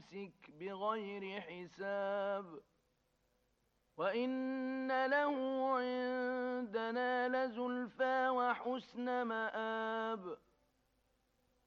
أمسك بغير حساب وإن له عندنا لزلفى وحسن مآب